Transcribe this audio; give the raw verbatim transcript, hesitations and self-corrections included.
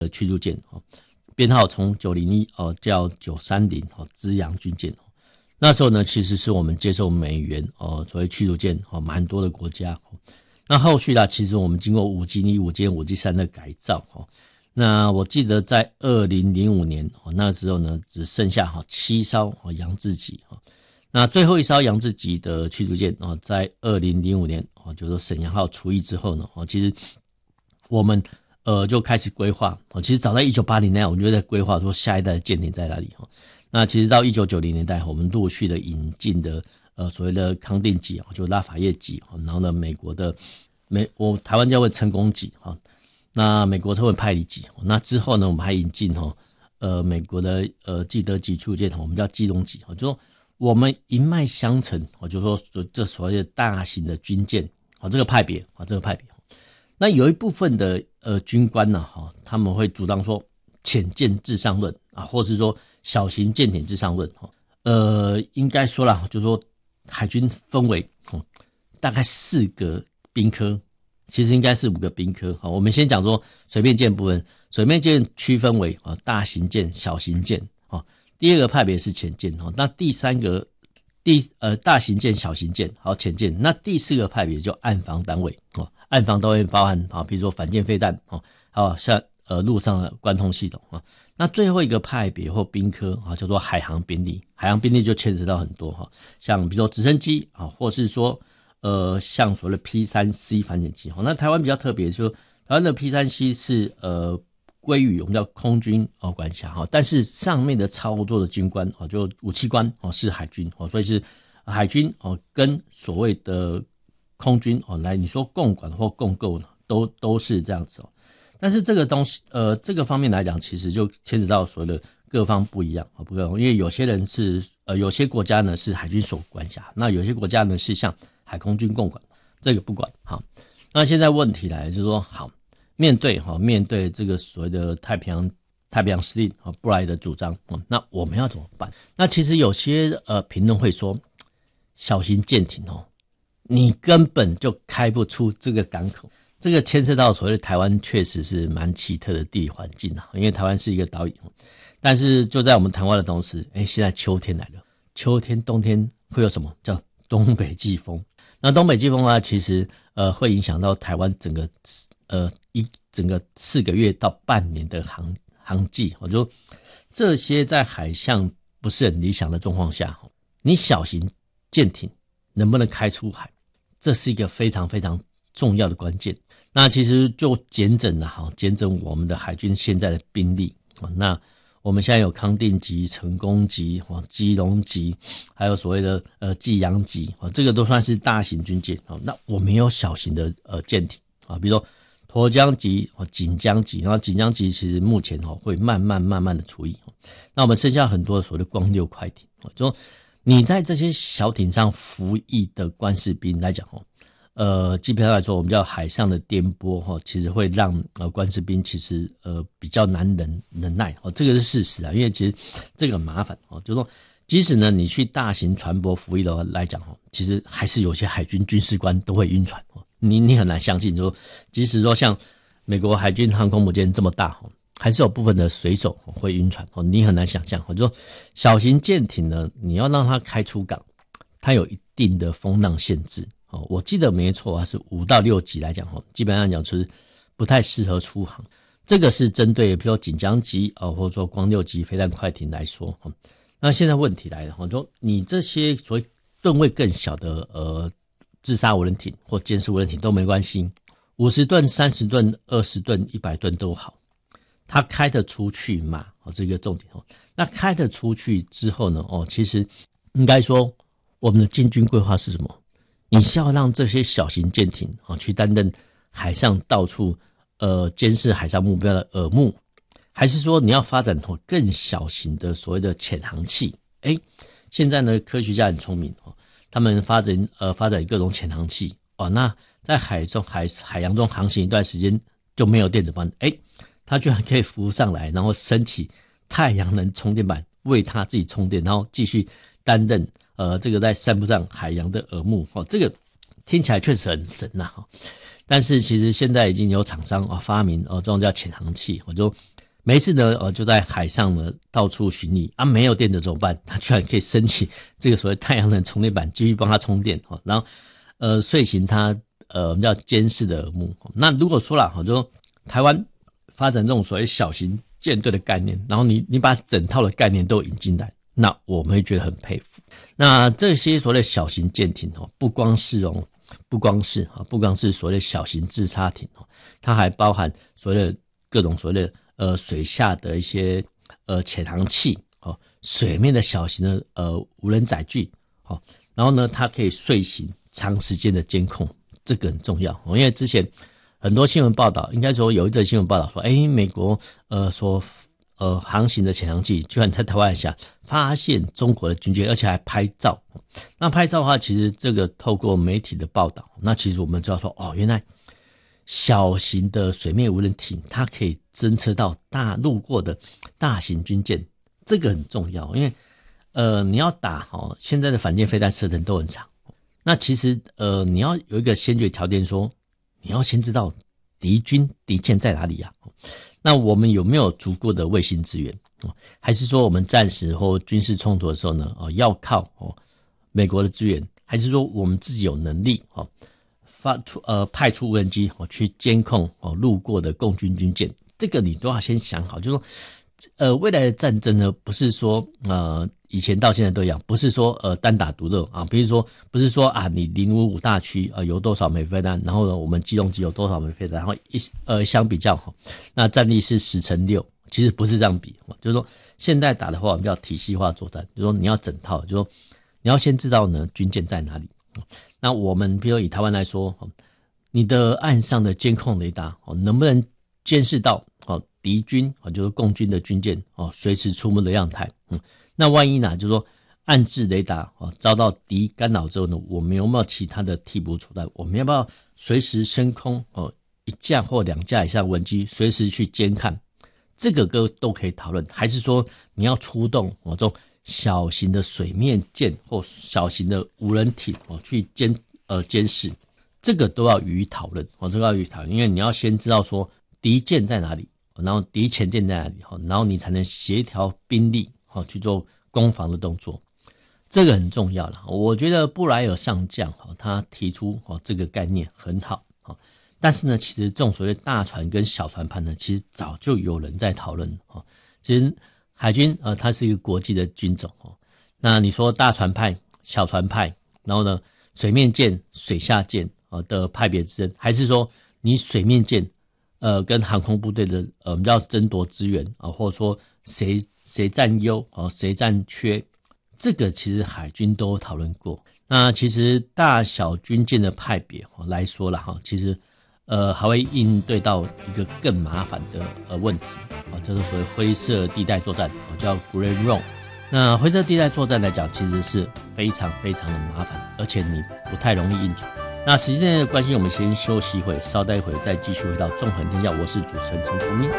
的驱逐舰哦，编号从九零一哦叫九三零哦，资阳军舰哦。那时候呢，其实是我们接受美元哦，所谓驱逐舰哦，蛮多的国家哦。那后续啦，其实我们经过五基一、五基二、五基三的改造哦。那我记得在二零零五年哦，那时候呢，只剩下哈七艘哦扬智级哦。那最后一艘扬智级的驱逐舰哦，在二零零五年哦，就是说沈阳号除役之后呢，哦，其实我们呃就开始规划哦。其实早在一九八零年代，我们就在规划说下一代的舰艇在哪里哦。那其实到一九九零年代，我们陆续的引进的呃所谓的康定级哦，就拉法叶级哦，然后呢美国的美我台湾叫为成功级哈，那美国称为派里级。那之后呢，我们还引进哈呃美国的呃基德级驱逐舰，我们叫基隆级，就说我们一脉相承，我就说这所谓的大型的军舰啊，这个派别啊，这个派别。那有一部分的呃军官呢，哈，他们会主张说浅舰至上论啊，或是说小型舰艇至上论。呃，应该说啦，就是说海军分为大概四个兵科，其实应该是五个兵科。我们先讲说水面舰部分，水面舰区分为大型舰、小型舰。第二个派别是浅舰，那第三个第呃大型舰、小型舰，好浅舰。那第四个派别就岸防单位哦，岸防单位包含啊，比如说反舰飞弹哦，还有像呃陆上的关通系统啊。那最后一个派别或兵科啊，叫做海航兵力。海航兵力就牵扯到很多哈，像比如说直升机啊，或是说呃像所谓的 P 三 C 反潜机。那台湾比较特别，就是台湾的 P 三 C 是呃。归于我们叫空军哦管辖哈，但是上面的操作的军官哦，就武器官哦是海军哦，所以是海军哦跟所谓的空军哦来你说共管或共构呢，都都是这样子哦。但是这个东西呃这个方面来讲，其实就牵扯到所谓的各方不一样啊，不一样，因为有些人是呃有些国家呢是海军所管辖，那有些国家呢是像海空军共管，这个不管好。那现在问题来了，就是说好。面对哈，面对这个所谓的太平洋太平洋司令啊布莱的主张，那我们要怎么办？那其实有些呃评论会说，小型舰艇哦，你根本就开不出这个港口，这个牵涉到所谓的台湾确实是蛮奇特的地理环境啊，因为台湾是一个岛屿，但是就在我们谈话的同时，哎，现在秋天来了，秋天冬天会有什么叫东北季风？那东北季风啊，其实呃会影响到台湾整个。呃，一整个四个月到半年的航航季，我就这些在海象不是很理想的状况下，你小型舰艇能不能开出海，这是一个非常非常重要的关键。那其实就检整了哈，检整我们的海军现在的兵力啊，那我们现在有康定级、成功级、基隆级，还有所谓的呃济阳级啊，这个都算是大型军舰啊。那我们有小型的呃舰艇啊，比如说。沱江级、锦江级，然后锦江级其实目前会慢慢慢慢的除役。那我们剩下很多所谓的光六快艇，就说你在这些小艇上服役的官士兵来讲，呃，基本上来说，我们叫海上的颠簸，其实会让呃官士兵其实呃比较难忍忍耐，这个是事实啊，因为其实这个很麻烦，就是说即使呢你去大型船舶服役的话来讲，其实还是有些海军军事官都会晕船。你你很难相信说，即使说像美国海军航空母舰这么大，还是有部分的水手会晕船，你很难想象。就说小型舰艇呢，你要让它开出港，它有一定的风浪限制。我记得没错啊，是五到六级来讲，基本上讲是不太适合出航。这个是针对比如说锦江级或者说光六级飞弹快艇来说。那现在问题来了，说你这些所谓吨位更小的呃。自杀无人艇或监视无人艇都没关系，五十吨、三十吨、二十吨、一百吨都好，它开得出去嘛？哦，这个重点哦。那开得出去之后呢？哦，其实应该说我们的建军规划是什么？你是要让这些小型舰艇啊去担任海上到处呃监视海上目标的耳目，还是说你要发展更小型的所谓的潜航器？哎，现在呢科学家很聪明哦。他们发展呃发展各种潜航器哦，那在海中海海洋中航行一段时间就没有电子棒，哎，它居然可以浮上来，然后升起太阳能充电板为它自己充电，然后继续担任呃这个在散布上海洋的耳目哦，这个听起来确实很神呐、啊、 但是其实现在已经有厂商啊发明哦这种叫潜航器，我就每一次呢呃就在海上呢到处巡历啊，没有电的怎么办？它居然可以升起这个所谓太阳能充电板，继续帮它充电哦，然后呃睡醒它呃我们叫监视的耳目。那如果说啦，就说台湾发展这种所谓小型舰队的概念，然后你你把整套的概念都引进来，那我们会觉得很佩服。那这些所谓的小型舰艇哦，不光是哦，不光是啊，不光是所谓的小型自杀艇哦，它还包含所谓的各种所谓的呃水下的一些呃潜航器哦，水面的小型的呃无人载具哦，然后呢，它可以睡醒长时间的监控，这个很重要哦，因为之前很多新闻报道，应该说有一则新闻报道说，哎，美国呃所呃航行的潜航器居然在台湾海峡发现中国的军舰，而且还拍照。那拍照的话，其实这个透过媒体的报道，那其实我们就要说，哦，原来小型的水面无人艇它可以侦测到大路过的大型军舰，这个很重要，因为呃你要打哦，现在的反舰飞弹射程都很长，那其实呃你要有一个先决条件说，你要先知道敌军敌舰在哪里啊？那我们有没有足够的卫星资源？还是说我们战时或军事冲突的时候呢，要靠美国的资源？还是说我们自己有能力发出呃派出无人机去监控路过的共军军舰？这个你都要先想好，就是说呃未来的战争呢，不是说呃以前到现在都一样，不是说呃单打独斗啊，比如说不是说啊你零五五大区呃有多少枚飞弹，然后呢我们基隆基有多少枚飞弹，然后一呃相比较那战力是十乘六，其实不是这样比，就是说现在打的话我们叫体系化作战，就是说你要整套，就是说你要先知道呢军舰在哪里。那我们比如以台湾来说，你的岸上的监控雷达能不能监视到敌军就是共军的军舰随时出没的样态？那万一呢，就是说暗制雷达遭到敌干扰之后呢，我们有没有其他的替补手段？我们要不要随时升空一架或两架以上无人机，随时去监看？这个都都可以讨论。还是说你要出动这种小型的水面舰或小型的无人艇去监呃监视？这个都要予以讨论，这个要予以讨论，因为你要先知道说敌舰在哪里，然后敌潜舰在哪里，然后你才能协调兵力去做攻防的动作，这个很重要了。我觉得布莱尔上将他提出这个概念很好，但是呢，其实这种所谓大船跟小船派呢，其实早就有人在讨论。其实海军呃它是一个国际的军种，那你说大船派、小船派，然后呢水面舰、水下舰的派别之争，还是说你水面舰呃跟航空部队的呃我们叫争夺资源啊，或者说谁谁占优啊谁占缺，这个其实海军都有讨论过。那其实大小军舰的派别来说了哈，其实呃还会应对到一个更麻烦的呃问题啊，就是所谓灰色地带作战，叫 Gray Zone。那灰色地带作战来讲，其实是非常非常的麻烦，而且你不太容易应处。那时间的关系，我们先休息一会，稍待一会再继续回到纵横天下。我是主持人陈国民。